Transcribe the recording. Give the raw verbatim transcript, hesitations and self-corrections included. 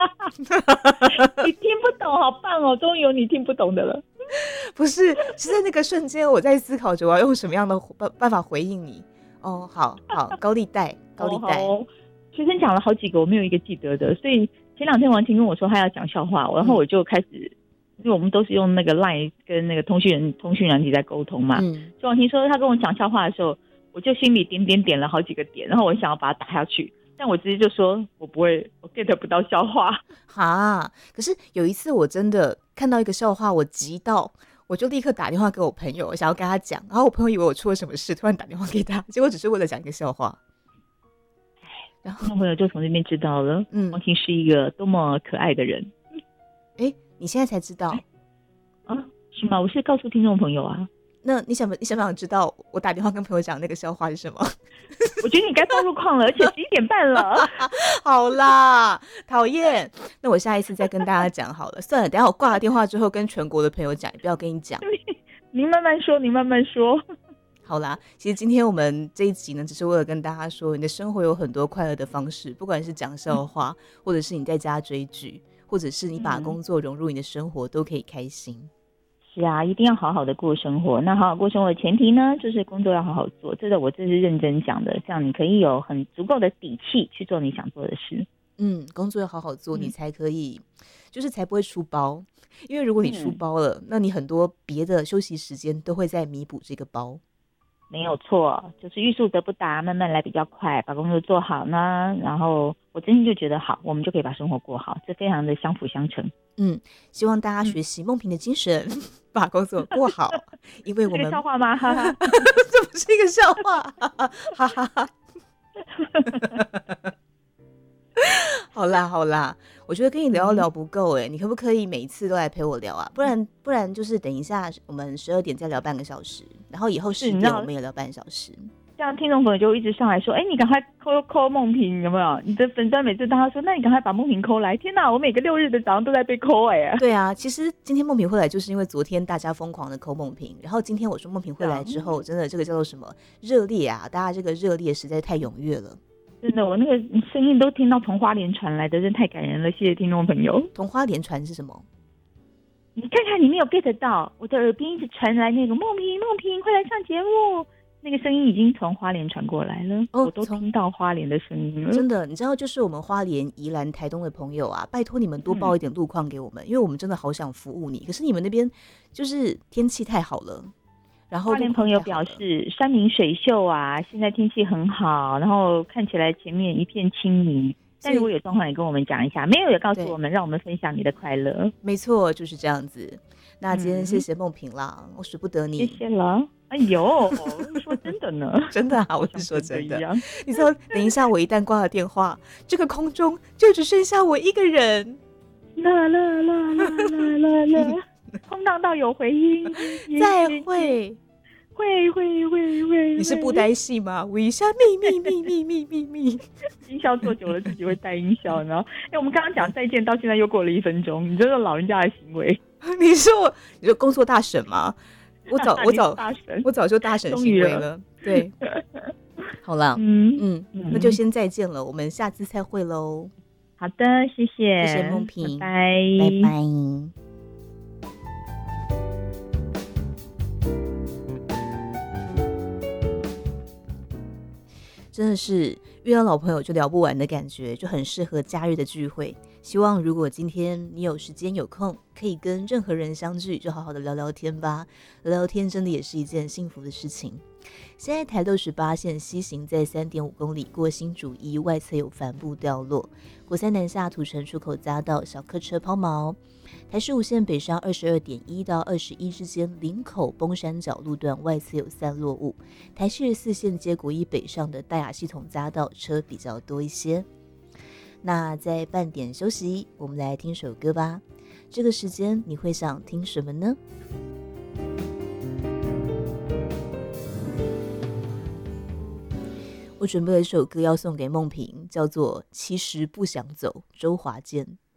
你听不懂，好棒哦！终于有你听不懂的了。 不是，是在那个瞬间，我在思考着我要用什么样的办办法回应你。哦，好好，高利贷，高利贷。 哦，学生讲了好几个，我没有一个记得的，所以前两天王婷跟我说他要讲笑话，然后我就开始，因为我们都是用那个 LINE 跟那个通讯人通讯软体在沟通嘛。嗯，所以王婷说他跟我讲笑话的时候，我就心里点点点了好几个点，然后我想要把它打下去。但我直接就说我不会，我 get 不到笑话。 哈，可是有一次我真的看到一个笑话，我急到我就立刻打电话给我朋友，想要跟他讲，然后我朋友以为我出了什么事，突然打电话给他，结果只是为了讲一个笑话。 然后朋友就从这边知道了，嗯，王婷是一个多么可爱的人。 哎，你现在才知道啊？是吗？我是告诉听众朋友啊。 那你想不你想不想知道我打电话跟朋友讲那个笑话是什么？ 我觉得你该报路况了，而且十一点半了。 好啦，讨厌。那我下一次再跟大家讲好了。算了，等一下我挂了电话之后跟全国的朋友讲，也不要跟你讲。 您慢慢说，您慢慢说。 好啦，其实今天我们这一集呢，只是为了跟大家说，你的生活有很多快乐的方式，不管是讲笑话，嗯、或者是你在家追剧，或者是你把工作融入你的生活，嗯、都可以开心。 是啊，一定要好好的过生活。那好好过生活的前提呢，就是工作要好好做。这个我这是认真讲的，这样你可以有很足够的底气去做你想做的事。 嗯，工作要好好做，你才可以，嗯、就是才不会出包。因为如果你出包了，嗯、那你很多别的休息时间都会在弥补这个包。 没有错，就是欲速则不达，慢慢来比较快，把工作做好呢，然后我真心就觉得好，我们就可以把生活过好，这非常的相辅相成。 嗯，希望大家学习梦萍的精神，嗯、把工作过好，因为我们这个笑话吗？哈哈， 这不是一个笑话，哈哈哈。好啦好啦，我觉得跟你聊一聊不够哎、欸，你可不可以每一次都来陪我聊啊？不然不然就是等一下我们十二点再聊半个小时，然后以后十点我们也聊半小时。 这样听众朋友就一直上来说，哎、欸，你赶快扣扣梦萍有没有？你的粉专每次当他说，那你赶快把梦萍扣来。天哪，我每个六日的早上都在被扣哎、欸。 对啊，其实今天梦萍会来，就是因为昨天大家疯狂的扣梦萍，然后今天我说梦萍会来之后，真的这个叫做什么热烈啊！大家这个热烈实在太踊跃了。 真的，我那个声音都听到从花莲传来的，真太感人了，谢谢听众朋友。 从花莲传是什么？ 你看看你没有 get 到，我的耳边一直传来那个梦萍梦萍快来上节目，那个声音已经从花莲传过来了，哦、我都听到花莲的声音了。 真的，你知道，就是我们花莲、宜兰、台东的朋友啊，拜托你们多报一点路况给我们，嗯、因为我们真的好想服务你，可是你们那边就是天气太好了。然后花莲朋友表示，山明水秀啊，现在天气很好，然后看起来前面一片清明。但如果有状况，也跟我们讲一下；没有，也告诉我们，让我们分享你的快乐。 没错，就是这样子。那今天谢谢梦萍啦，嗯、我舍不得你。 谢谢了。哎呦，说真的呢？ 真的啊，我是说真的。你说，等一下我一旦挂了电话，这个空中就只剩下我一个人。 啦啦啦啦啦啦啦。空荡到有回音， 再会， 会会会会。 你是布袋戏吗？我一下秘密秘密秘密秘， 音效做久了自己会带音效，然后哎，我们刚刚讲再见到现在又过了一分钟，你这是老人家的行为。 你说我，你说工作大神吗？我早我早大神， 我早就大神行为了。对，好了，嗯嗯，嗯那就先再见了，我们下次再会喽。 好的，谢谢， 谢谢梦萍， 拜拜， 拜拜。真的是遇到老朋友就聊不完的感觉，就很适合假日的聚会。希望如果今天你有时间有空，可以跟任何人相聚，就好好的聊聊天吧。聊聊天真的也是一件幸福的事情。现在台六十八线西行在 三点五公里，过新竹一外侧有帆布掉落，国三南下土城出口匝道小客车抛锚。台十五线北上 二十二点一 到二十一之间林口崩山角路段外侧有散落物。台七十四线接国一北上的大雅系统匝道车比较多一些。那在半点休息，我们来听首歌吧。这个时间你会想听什么呢？我准备了一首歌要送给梦萍，叫做《其实不想走》，周华健。